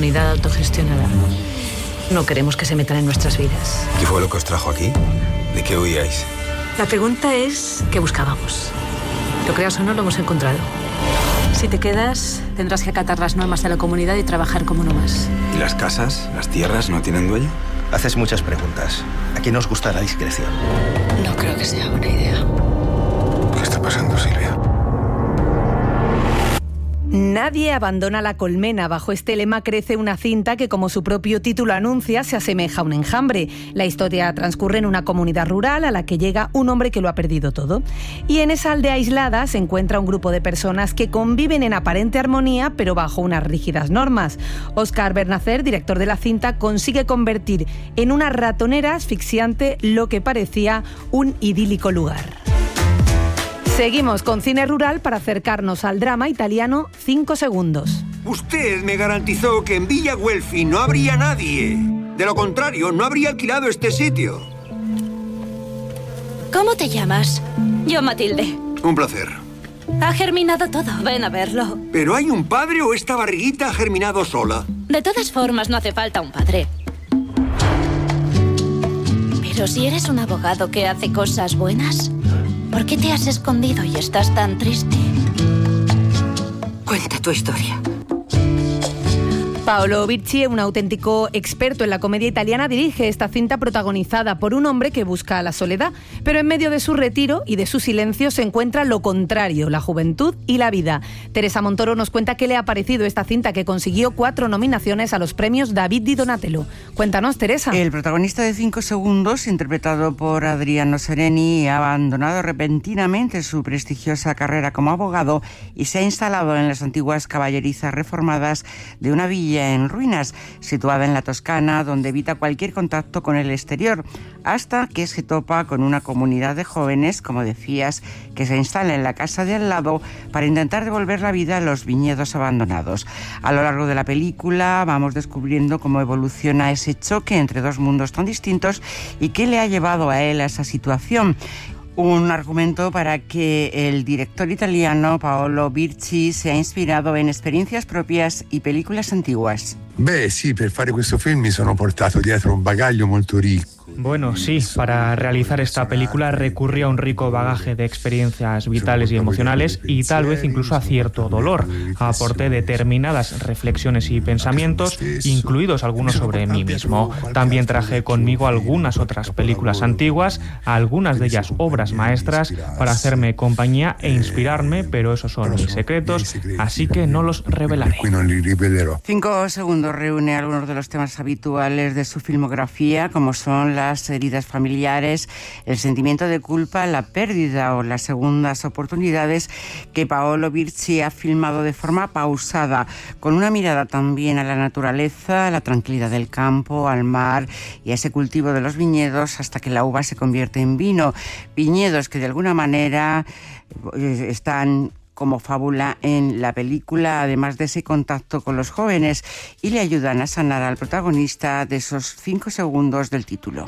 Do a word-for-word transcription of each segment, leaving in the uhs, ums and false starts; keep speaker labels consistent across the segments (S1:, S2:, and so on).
S1: comunidad autogestionada. No queremos que se metan en nuestras vidas.
S2: ¿Qué fue lo que os trajo aquí? ¿De qué huíais?
S1: La pregunta es, ¿qué buscábamos? Lo creas o no, lo hemos encontrado. Si te quedas, tendrás que acatar las normas de la comunidad y trabajar como uno más.
S2: ¿Y las casas, las tierras, no tienen dueño?
S3: Haces muchas preguntas. Aquí nos gusta la discreción.
S1: No creo que sea buena idea.
S2: ¿Qué está pasando, Silvia?
S4: Nadie abandona la colmena. Bajo este lema crece una cinta que, como su propio título anuncia, se asemeja a un enjambre. La historia transcurre en una comunidad rural a la que llega un hombre que lo ha perdido todo. Y en esa aldea aislada se encuentra un grupo de personas que conviven en aparente armonía, pero bajo unas rígidas normas. Óscar Bernacer, director de la cinta, consigue convertir en una ratonera asfixiante lo que parecía un idílico lugar. Seguimos con cine rural para acercarnos al drama italiano Cinco segundos.
S5: Usted me garantizó que en Villa Guelfi no habría nadie. De lo contrario, no habría alquilado este sitio.
S6: ¿Cómo te llamas? Yo, Matilde.
S5: Un placer.
S6: Ha germinado todo, ven a verlo.
S5: ¿Pero hay un padre o esta barriguita ha germinado sola?
S6: De todas formas, no hace falta un padre. Pero si eres un abogado que hace cosas buenas, ¿por qué te has escondido y estás tan triste?
S1: Cuenta tu historia.
S4: Paolo Virci, un auténtico experto en la comedia italiana, dirige esta cinta protagonizada por un hombre que busca la soledad, pero en medio de su retiro y de su silencio se encuentra lo contrario, la juventud y la vida. Teresa Montoro nos cuenta qué le ha parecido esta cinta, que consiguió cuatro nominaciones a los premios David di Donatello. Cuéntanos, Teresa.
S7: El protagonista de Cinco segundos, interpretado por Adriano Sereni, ha abandonado repentinamente su prestigiosa carrera como abogado y se ha instalado en las antiguas caballerizas reformadas de una villa en ruinas, situada en la Toscana, donde evita cualquier contacto con el exterior, hasta que se topa con una comunidad de jóvenes, como decías, que se instala en la casa de al lado para intentar devolver la vida a los viñedos abandonados. A lo largo de la película vamos descubriendo cómo evoluciona ese choque entre dos mundos tan distintos y qué le ha llevado a él a esa situación. Un argumento para que el director italiano Paolo Virci se ha inspirado en experiencias propias y películas antiguas.
S8: Beh, sì, per fare questo film mi sono portato dietro un bagaglio molto ricco.
S9: Bueno, sí, para realizar esta película recurrí a un rico bagaje de experiencias vitales y emocionales y tal vez incluso a cierto dolor. Aporté determinadas reflexiones y pensamientos, incluidos algunos sobre mí mismo. También traje conmigo algunas otras películas antiguas, algunas de ellas obras maestras, para hacerme compañía e inspirarme, pero esos son mis secretos, así que no los revelaré.
S7: Cinco segundos reúne algunos de los temas habituales de su filmografía, como son las heridas familiares, el sentimiento de culpa, la pérdida o las segundas oportunidades, que Paolo Virci ha filmado de forma pausada, con una mirada también a la naturaleza, a la tranquilidad del campo, al mar y a ese cultivo de los viñedos hasta que la uva se convierte en vino. Viñedos que de alguna manera están como fábula en la película, además de ese contacto con los jóvenes, y le ayudan a sanar al protagonista de esos cinco segundos del título.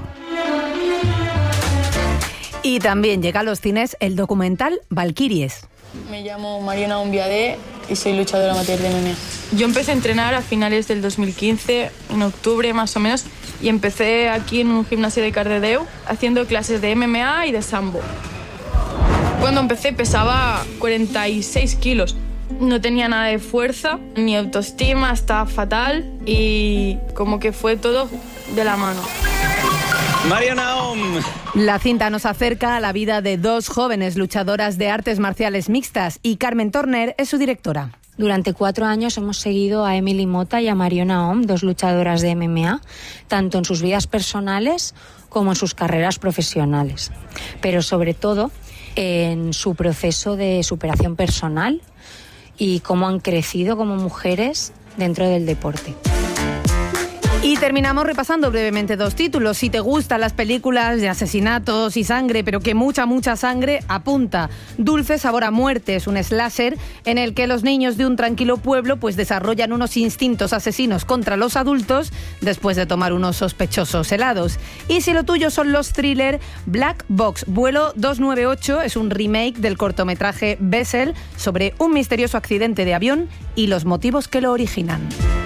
S4: Y también llega a los cines el documental Valquíries.
S10: Me llamo Mariana Ombiadé y soy luchadora amateur de M M A. Yo empecé a entrenar a finales del dos mil quince, en octubre más o menos, y empecé aquí en un gimnasio de Cardedeu haciendo clases de M M A y de sambo. Cuando empecé pesaba cuarenta y seis kilos. No tenía nada de fuerza, ni autoestima, estaba fatal y como que fue todo de la mano.
S11: Mariana Om.
S4: La cinta nos acerca a la vida de dos jóvenes luchadoras de artes marciales mixtas y Carmen Torner es su directora.
S12: Durante cuatro años hemos seguido a Emily Mota y a Mariona Om, dos luchadoras de M M A, tanto en sus vidas personales como en sus carreras profesionales, pero sobre todo en su proceso de superación personal y cómo han crecido como mujeres dentro del deporte.
S4: Y terminamos repasando brevemente dos títulos. Si te gustan las películas de asesinatos y sangre, pero que mucha, mucha sangre, apunta. Dulce sabor a muerte es un slasher en el que los niños de un tranquilo pueblo pues desarrollan unos instintos asesinos contra los adultos después de tomar unos sospechosos helados. Y si lo tuyo son los thriller, Black Box Vuelo doscientos noventa y ocho es un remake del cortometraje Bessel sobre un misterioso accidente de avión y los motivos que lo originan.